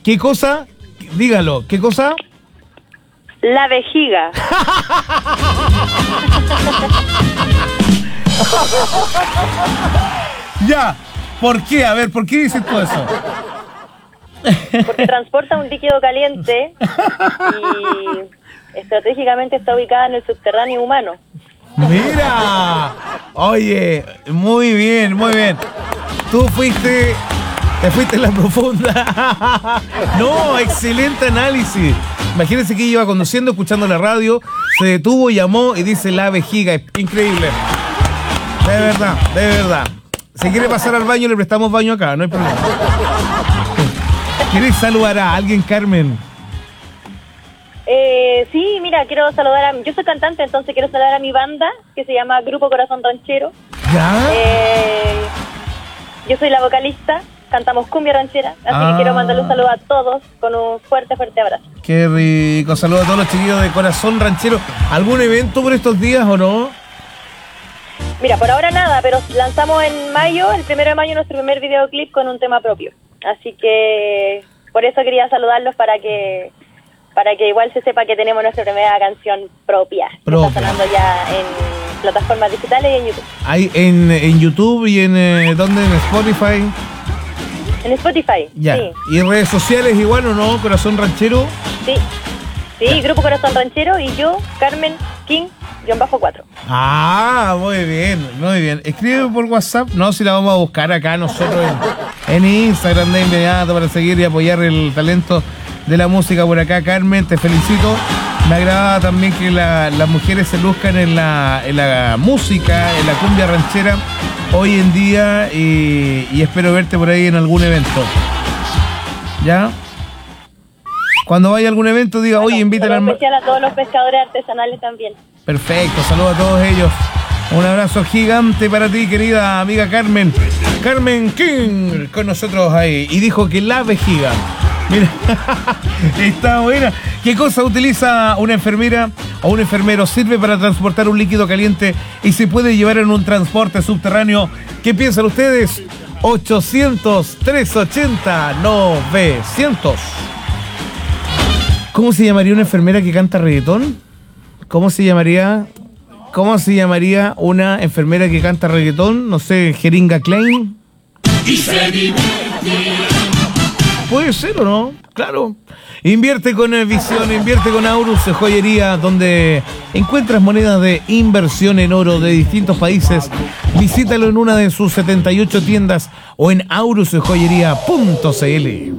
¿Qué cosa? Dígalo, ¿qué cosa? La vejiga. Ya, ¿por qué? A ver, ¿por qué dices tú eso? Porque transporta un líquido caliente y estratégicamente está ubicada en el subterráneo humano. ¡Mira! Oye, muy bien, muy bien. Tú te fuiste en la profunda. No, excelente análisis. Imagínense que iba conduciendo, escuchando la radio, se detuvo, llamó y dice la vejiga. Increíble. De verdad, de verdad. Si quiere pasar al baño, le prestamos baño acá, no hay problema. ¿Quieres saludar a alguien, Carmen? Sí, mira, quiero saludar yo soy cantante, entonces quiero saludar a mi banda, que se llama Grupo Corazón Ranchero. ¿Ya? Yo soy la vocalista, cantamos cumbia ranchera, así que quiero mandarle un saludo a todos con un fuerte, fuerte abrazo. Qué rico, saludos a todos los chiquillos de Corazón Ranchero. ¿Algún evento por estos días o no? Mira, por ahora nada, pero lanzamos en mayo, el 1 de mayo, nuestro primer videoclip con un tema propio. Así que por eso quería saludarlos para que igual se sepa que tenemos nuestra primera canción propia. Que está sonando ya en plataformas digitales y en YouTube. ¿Hay en YouTube y en dónde? ¿En Spotify? En Spotify, ya. Sí. ¿Y en redes sociales igual o no? ¿Corazón Ranchero? Sí, sí, Grupo Corazón Ranchero y yo, Carmen King-4. Ah, muy bien, muy bien. Escribe por WhatsApp. No, si la vamos a buscar acá nosotros en Instagram de inmediato para seguir y apoyar el talento de la música por acá. Carmen, te felicito. Me agrada también que las mujeres se luzcan en la música, en la cumbia ranchera hoy en día y espero verte por ahí en algún evento. ¿Ya? Cuando vaya a algún evento diga, oye, invítale al... especial a todos los pescadores artesanales también. Perfecto, saludos a todos ellos. Un abrazo gigante para ti, querida amiga Carmen. Carmen King con nosotros ahí. Y dijo que la vejiga. Mira, está buena. ¿Qué cosa utiliza una enfermera o un enfermero? Sirve para transportar un líquido caliente y se puede llevar en un transporte subterráneo. ¿Qué piensan ustedes? 800-380-900. ¿Cómo se llamaría una enfermera que canta reggaetón? ¿Cómo se llamaría una enfermera que canta reggaetón? No sé, Jeringa Klein. Puede ser o no, claro. Invierte con Visión, invierte con Aurus Joyería, donde encuentras monedas de inversión en oro de distintos países. Visítalo en una de sus 78 tiendas o en aurusjoyería.cl.